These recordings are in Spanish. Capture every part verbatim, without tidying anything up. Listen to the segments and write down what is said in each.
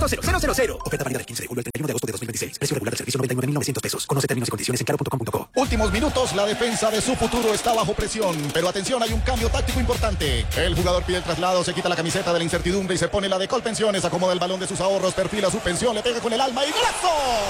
punto cero cero cero cero. Oferta válida del quince de julio al treinta y uno de agosto de dos mil veintiséis. Precio regular del servicio noventa y nueve mil novecientos pesos. Conoce términos y condiciones en claro punto com punto co. Últimos minutos, la defensa de su futuro está bajo presión. Pero atención, hay un cambio táctico importante. El jugador pide el traslado, se quita la camiseta de la incertidumbre y se pone la de Colpensiones. Acomoda el balón de sus ahorros, perfila su pensión, le pega con el alma y ¡golazo!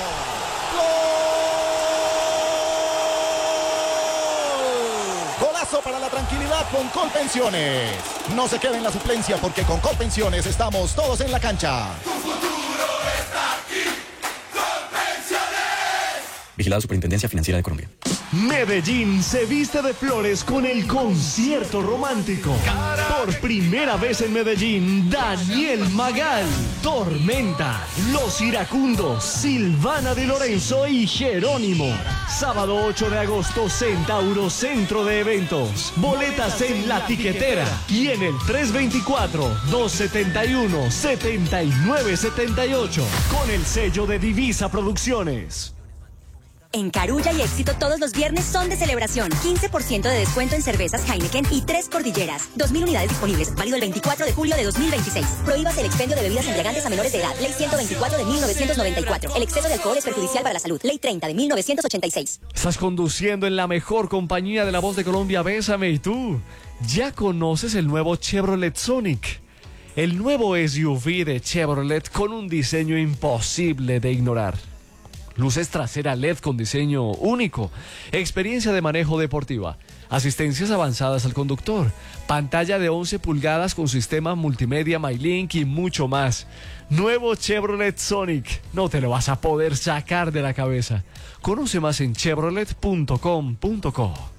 ¡Gol! ¡Golazo para la tranquilidad con Colpensiones! No se quede en la suplencia porque con Colpensiones estamos todos en la cancha. Tu futuro está aquí. Colpensiones. Vigilada Superintendencia Financiera de Colombia. Medellín se viste de flores con el concierto romántico. Por primera vez en Medellín, Daniel Magal, Tormenta, Los Iracundos, Silvana Di Lorenzo y Jerónimo. Sábado ocho de agosto, Centauro Centro de Eventos. Boletas en La Tiquetera y en el tres veinticuatro, dos setenta y uno, setenta y nueve setenta y ocho con el sello de Divisa Producciones. En Carulla y Éxito todos los viernes son de celebración. quince por ciento de descuento en cervezas Heineken y tres cordilleras. dos mil unidades disponibles. Válido el veinticuatro de julio de dos mil veintiséis. Prohíbas el expendio de bebidas embriagantes a menores de edad. Ley ciento veinticuatro de mil novecientos noventa y cuatro. El exceso de alcohol es perjudicial para la salud. Ley treinta de mil novecientos ochenta y seis. Estás conduciendo en la mejor compañía de la voz de Colombia. Bésame. ¿Y tú? ¿Ya conoces el nuevo Chevrolet Sonic? El nuevo S U V de Chevrolet con un diseño imposible de ignorar. Luces trasera L E D con diseño único, experiencia de manejo deportiva, asistencias avanzadas al conductor, pantalla de once pulgadas con sistema multimedia MyLink y mucho más. Nuevo Chevrolet Sonic, no te lo vas a poder sacar de la cabeza. Conoce más en chevrolet punto com punto co.